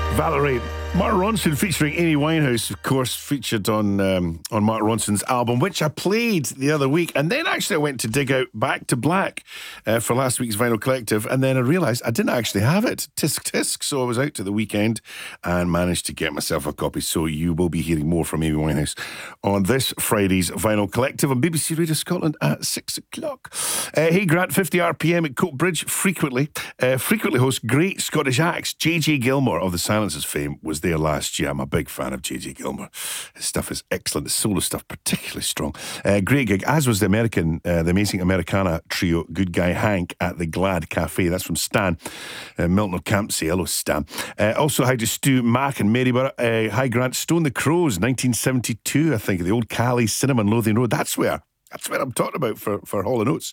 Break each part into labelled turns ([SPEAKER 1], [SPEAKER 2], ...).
[SPEAKER 1] Valerie. Mark Ronson featuring Amy Winehouse, of course, featured on Mark Ronson's album, which I played the other week. And then actually I went to dig out Back to Black for last week's Vinyl Collective. And then I realised I didn't actually have it. Tisk. So I was out to the weekend and managed to get myself a copy. So you will be hearing more from Amy Winehouse on this Friday's Vinyl Collective on BBC Radio Scotland at 6 o'clock. Hey Grant, 50 RPM at Coatbridge frequently hosts great Scottish acts. J.J. Gilmore of the Silencers fame was there last year. I'm a big fan of J.J. Gilmore. His stuff is excellent. The solo stuff particularly strong. Great gig, as was the amazing Americana trio Good Guy Hank at the Glad Cafe. That's from Stan Milton of Campsie. Hello, Stan. Also, hi to Stu, Mac and Maryborough. Hi Grant, Stone the Crows, 1972, I think, the old Cali Cinnamon Lothian Road. That's where I'm talking about for Hall & Oates.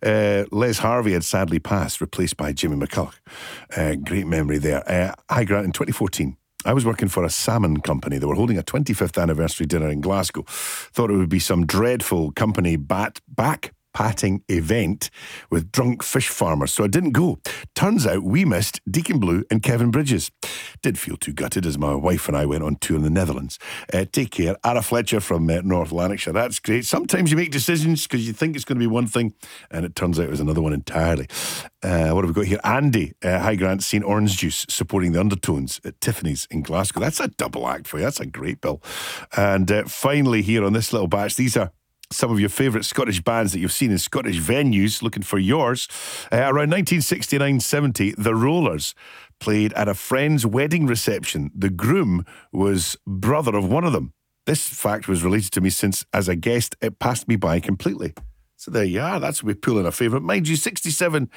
[SPEAKER 1] Les Harvey had sadly passed, replaced by Jimmy McCulloch. Great memory there. Hi Grant, in 2014, I was working for a salmon company. They were holding a 25th anniversary dinner in Glasgow. Thought it would be some dreadful company back-patting event with drunk fish farmers, so I didn't go. Turns out we missed Deacon Blue and Kevin Bridges. Did feel too gutted as my wife and I went on tour in the Netherlands. Take care. Ara Fletcher from North Lanarkshire. That's great. Sometimes you make decisions because you think it's going to be one thing and it turns out it was another one entirely. What have we got here? Andy, hi Grant, seen Orange Juice supporting the Undertones at Tiffany's in Glasgow. That's a double act for you. That's a great bill. And finally here on this little batch, these are some of your favourite Scottish bands that you've seen in Scottish venues. Looking for yours. Around 1969-70, The Rollers played at a friend's wedding reception. The groom was brother of one of them. This fact was related to me since, as a guest, it passed me by completely. So there you are. That's we pull in a favourite. Mind you, 69,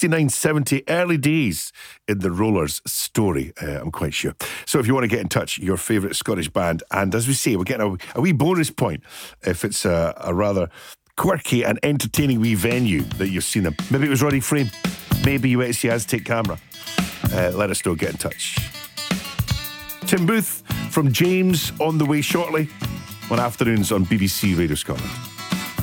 [SPEAKER 1] 70, early days in the Rollers story, I'm quite sure. So if you want to get in touch, your favourite Scottish band, and as we say, we're getting a wee bonus point if it's a rather quirky and entertaining wee venue that you've seen them. Maybe it was Roddy Frame. Maybe you went to see Aztec Camera. Let us know. Get in touch. Tim Booth from James on the way shortly on Afternoons on BBC Radio Scotland.